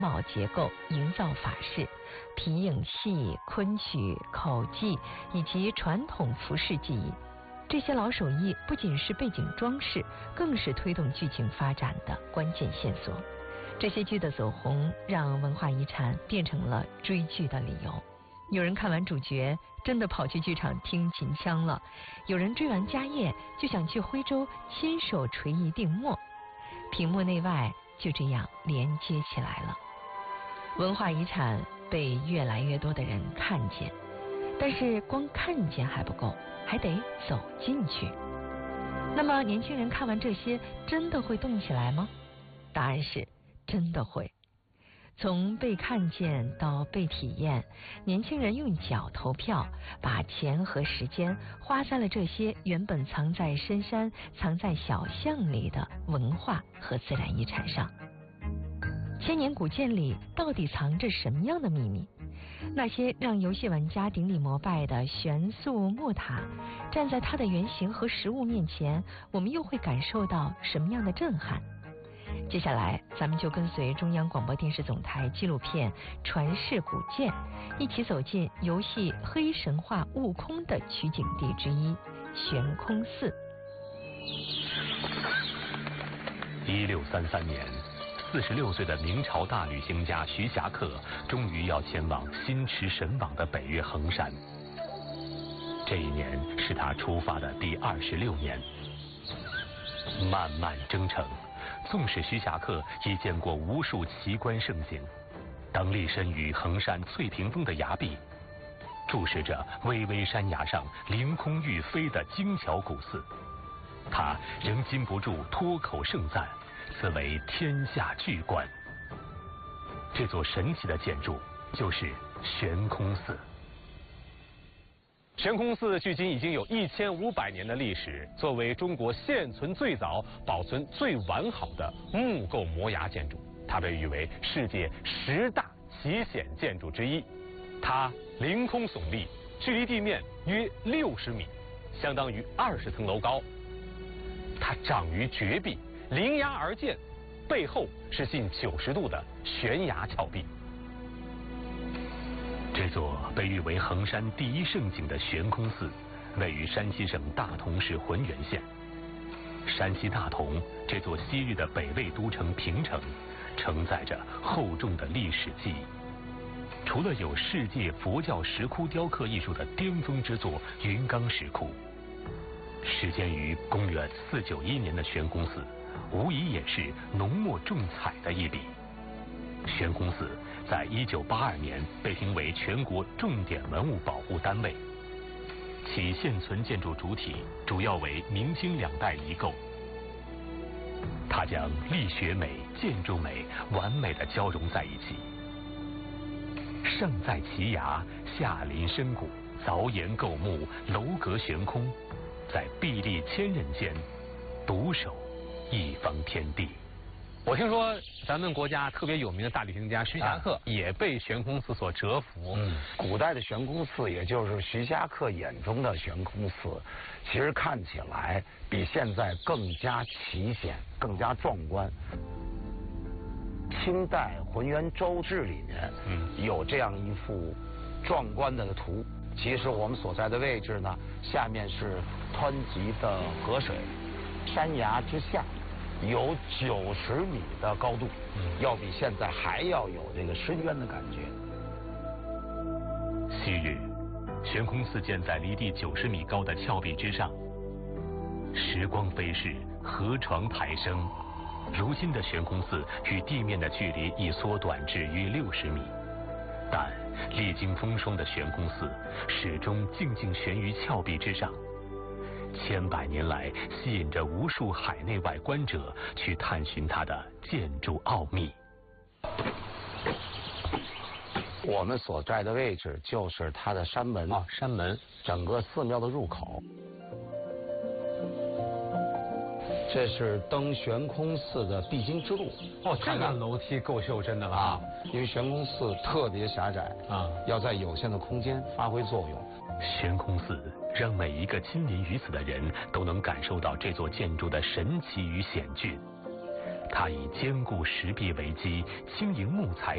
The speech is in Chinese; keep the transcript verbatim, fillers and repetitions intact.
貌结构、营造法式、皮影戏、昆曲、口技以及传统服饰技艺。这些老手艺不仅是背景装饰，更是推动剧情发展的关键线索。这些剧的走红，让文化遗产变成了追剧的理由。有人看完主角真的跑去剧场听秦腔了，有人追完家业就想去徽州亲手垂一锭墨，屏幕内外就这样连接起来了。文化遗产被越来越多的人看见，但是光看见还不够，还得走进去。那么年轻人看完这些真的会动起来吗？答案是真的会。从被看见到被体验，年轻人用脚投票，把钱和时间花在了这些原本藏在深山、藏在小巷里的文化和自然遗产上。千年古建里到底藏着什么样的秘密？那些让游戏玩家顶礼膜拜的悬塑木塔，站在它的原型和实物面前，我们又会感受到什么样的震撼？接下来咱们就跟随中央广播电视总台纪录片《传世古建》，一起走进游戏黑神话悟空的取景地之一悬空寺。 一六三三年，四十六岁的明朝大旅行家徐霞客终于要前往心驰神往的北岳衡山。这一年是他出发的第二十六年。漫漫征程，纵使徐霞客已见过无数奇观盛景，当立身于衡山翠屏峰的崖壁，注视着巍巍山崖上凌空欲飞的精巧古寺，他仍禁不住脱口盛赞：此为天下巨观。这座神奇的建筑就是悬空寺。 悬空寺距今已经有一千五百年的历史，作为中国现存最早、保存最完好的木构摩崖建筑，它被誉为世界十大奇险建筑之一。它凌空耸立，距离地面约六十米，相当于二十层楼高。它长于绝壁，临崖而建，背后是近九十度的悬崖峭壁。 这座被誉为衡山第一胜景的悬空寺，位于山西省大同市浑源县。山西大同这座昔日的北魏都城平城，承载着厚重的历史记忆。除了有世界佛教石窟雕刻艺术的巅峰之作云冈石窟，始建于公元四九一年的悬空寺，无疑也是浓墨重彩的一笔。悬空寺在一九八二年被评为全国重点文物保护单位，其现存建筑主体主要为明清两代遗构。它将力学美、建筑美完美的交融在一起，上在奇崖，下临深谷，凿岩构木，楼阁悬空，在壁立千仞间，独守一方天地。 我听说咱们国家特别有名的大旅行家徐霞客也被悬空寺所折服。 嗯，古代的悬空寺，也就是徐霞客眼中的悬空寺，其实看起来比现在更加奇险，更加壮观。清代《浑源州志》里面，嗯，有这样一幅壮观的图。其实我们所在的位置呢，下面是湍急的河水，山崖之下有九十米的高度，嗯，要比现在还要有这个深渊的感觉。 昔日，悬空寺建在离地九十米高的峭壁之上。时光飞逝，河床排升，如今的悬空寺与地面的距离已缩短至约六十米，但历经风霜的悬空寺始终静静悬于峭壁之上。千百年来，吸引着无数海内外观者去探寻它的建筑奥秘。 我们所在的位置就是它的山门啊，山门， 整个寺庙的入口。这是登悬空寺的必经之路。 哦，这个楼梯够袖珍的了啊！ 因为悬空寺特别狭窄啊，要在有限的空间发挥作用。 悬空寺让每一个亲临于此的人都能感受到这座建筑的神奇与险峻。它以坚固石壁为基，轻盈木材